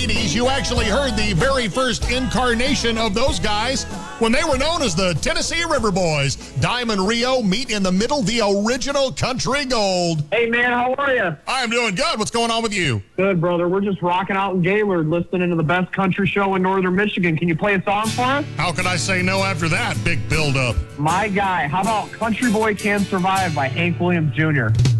80s, you actually heard the very first incarnation of those guys when they were known as the Tennessee River Boys. Diamond Rio meet in the middle, the original Country Gold. Hey, man, how are you? I'm doing good. What's going on with you? Good, brother. We're just rocking out in Gaylord, listening to the best country show in northern Michigan. Can you play a song for us? How could I say no after that big build-up? My guy, how about Country Boy Can Survive by Hank Williams Jr.?